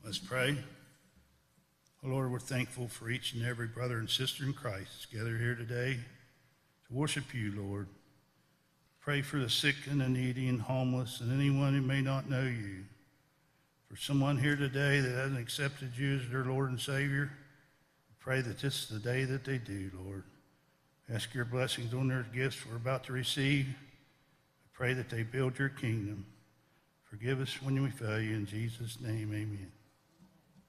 Let's pray. Oh Lord, we're thankful for each and every brother and sister in Christ gathered here today to worship you, Lord. Pray for the sick and the needy and homeless and anyone who may not know you. For someone here today that hasn't accepted you as their Lord and Savior, pray that this is the day that they do, Lord. Ask your blessings on their gifts we're about to receive. I pray that they build your kingdom. Forgive us when we fail you. In Jesus' name, amen.